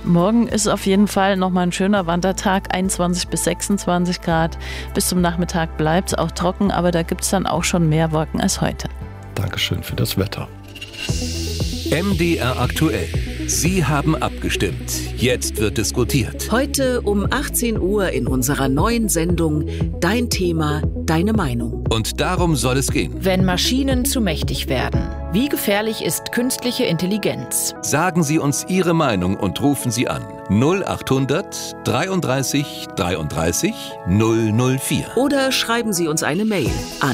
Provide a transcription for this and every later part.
Morgen ist auf jeden Fall nochmal ein schöner Wandertag, 21 bis 26 Grad. Bis zum Nachmittag bleibt es auch trocken, aber da gibt es dann auch schon mehr Wolken als heute. Dankeschön für das Wetter. MDR aktuell. Sie haben abgestimmt. Jetzt wird diskutiert. Heute um 18 Uhr in unserer neuen Sendung Dein Thema, deine Meinung. Und darum soll es gehen. Wenn Maschinen zu mächtig werden, wie gefährlich ist künstliche Intelligenz? Sagen Sie uns Ihre Meinung und rufen Sie an. 0800 33 33 004. Oder schreiben Sie uns eine Mail an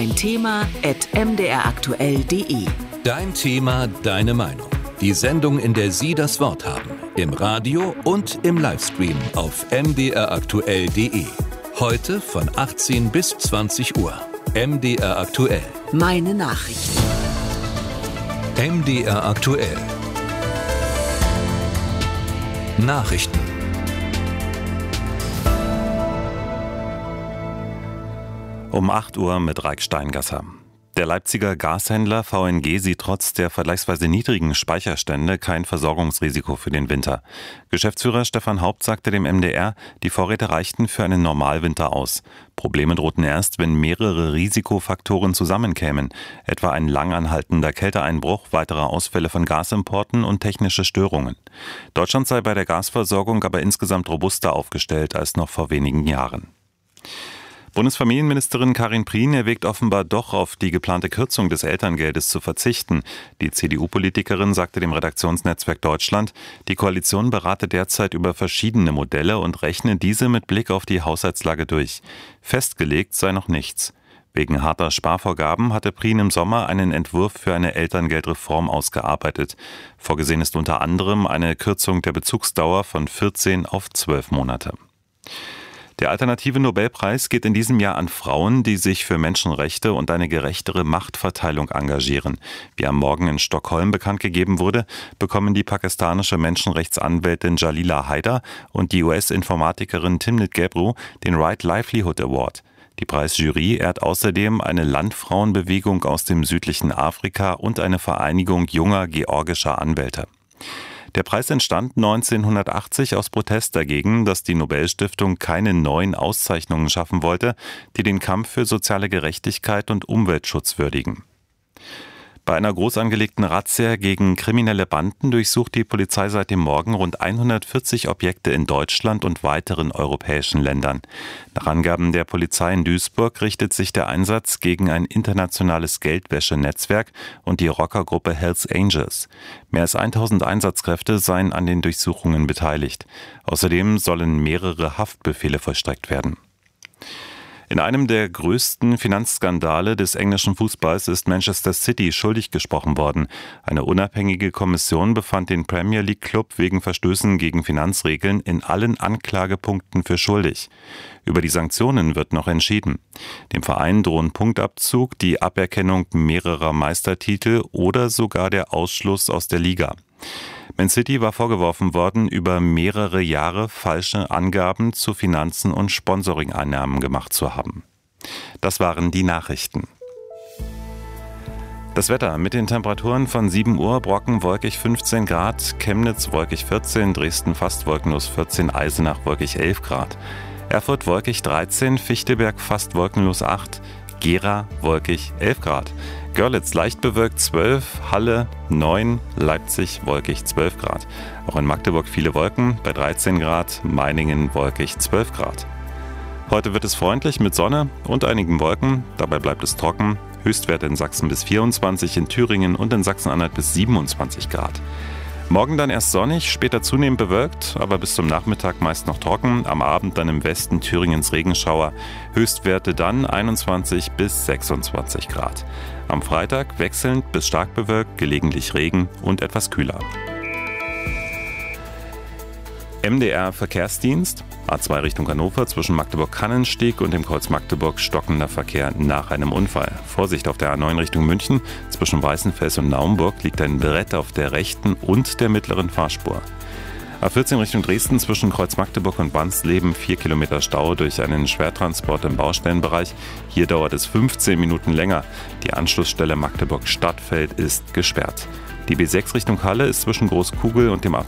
deinthema@mdraktuell.de. Dein Thema, deine Meinung. Die Sendung, in der Sie das Wort haben. Im Radio und im Livestream auf mdraktuell.de. Heute von 18 bis 20 Uhr. MDR aktuell. Meine Nachrichten. MDR aktuell. Nachrichten. Um 8 Uhr mit Raik Steingasser. Der Leipziger Gashändler VNG sieht trotz der vergleichsweise niedrigen Speicherstände kein Versorgungsrisiko für den Winter. Geschäftsführer Stefan Haupt sagte dem MDR, die Vorräte reichten für einen Normalwinter aus. Probleme drohten erst, wenn mehrere Risikofaktoren zusammenkämen, etwa ein langanhaltender Kälteeinbruch, weitere Ausfälle von Gasimporten und technische Störungen. Deutschland sei bei der Gasversorgung aber insgesamt robuster aufgestellt als noch vor wenigen Jahren. Bundesfamilienministerin Karin Prien erwägt offenbar doch auf die geplante Kürzung des Elterngeldes zu verzichten. Die CDU-Politikerin sagte dem Redaktionsnetzwerk Deutschland, die Koalition berate derzeit über verschiedene Modelle und rechne diese mit Blick auf die Haushaltslage durch. Festgelegt sei noch nichts. Wegen harter Sparvorgaben hatte Prien im Sommer einen Entwurf für eine Elterngeldreform ausgearbeitet. Vorgesehen ist unter anderem eine Kürzung der Bezugsdauer von 14 auf 12 Monate. Der alternative Nobelpreis geht in diesem Jahr an Frauen, die sich für Menschenrechte und eine gerechtere Machtverteilung engagieren. Wie am Morgen in Stockholm bekannt gegeben wurde, bekommen die pakistanische Menschenrechtsanwältin Jalila Haider und die US-Informatikerin Timnit Gebru den Right Livelihood Award. Die Preisjury ehrt außerdem eine Landfrauenbewegung aus dem südlichen Afrika und eine Vereinigung junger georgischer Anwälte. Der Preis entstand 1980 aus Protest dagegen, dass die Nobelstiftung keine neuen Auszeichnungen schaffen wollte, die den Kampf für soziale Gerechtigkeit und Umweltschutz würdigen. Bei einer groß angelegten Razzia gegen kriminelle Banden durchsucht die Polizei seit dem Morgen rund 140 Objekte in Deutschland und weiteren europäischen Ländern. Nach Angaben der Polizei in Duisburg richtet sich der Einsatz gegen ein internationales Geldwäschenetzwerk und die Rockergruppe Hells Angels. Mehr als 1000 Einsatzkräfte seien an den Durchsuchungen beteiligt. Außerdem sollen mehrere Haftbefehle vollstreckt werden. In einem der größten Finanzskandale des englischen Fußballs ist Manchester City schuldig gesprochen worden. Eine unabhängige Kommission befand den Premier League Club wegen Verstößen gegen Finanzregeln in allen Anklagepunkten für schuldig. Über die Sanktionen wird noch entschieden. Dem Verein drohen Punktabzug, die Aberkennung mehrerer Meistertitel oder sogar der Ausschluss aus der Liga. Man City war vorgeworfen worden, über mehrere Jahre falsche Angaben zu Finanzen und Sponsoring-Einnahmen gemacht zu haben. Das waren die Nachrichten. Das Wetter mit den Temperaturen von 7 Uhr, Brocken wolkig 15 Grad, Chemnitz wolkig 14, Dresden fast wolkenlos 14, Eisenach wolkig 11 Grad, Erfurt wolkig 13, Fichtelberg fast wolkenlos 8, Gera wolkig 11 Grad. Görlitz leicht bewölkt 12, Halle 9, Leipzig wolkig 12 Grad. Auch in Magdeburg viele Wolken bei 13 Grad, Meiningen wolkig 12 Grad. Heute wird es freundlich mit Sonne und einigen Wolken, dabei bleibt es trocken. Höchstwerte in Sachsen bis 24, in Thüringen und in Sachsen-Anhalt bis 27 Grad. Morgen dann erst sonnig, später zunehmend bewölkt, aber bis zum Nachmittag meist noch trocken. Am Abend dann im Westen Thüringens Regenschauer. Höchstwerte dann 21 bis 26 Grad. Am Freitag wechselnd bis stark bewölkt, gelegentlich Regen und etwas kühler. MDR Verkehrsdienst. A2 Richtung Hannover zwischen Magdeburg-Kannensteg und dem Kreuz Magdeburg stockender Verkehr nach einem Unfall. Vorsicht auf der A9 Richtung München. Zwischen Weißenfels und Naumburg liegt ein Brett auf der rechten und der mittleren Fahrspur. A14 Richtung Dresden zwischen Kreuz Magdeburg und Bansleben 4 Kilometer Stau durch einen Schwertransport im Baustellenbereich. Hier dauert es 15 Minuten länger. Die Anschlussstelle Magdeburg-Stadtfeld ist gesperrt. Die B6 Richtung Halle ist zwischen Großkugel und dem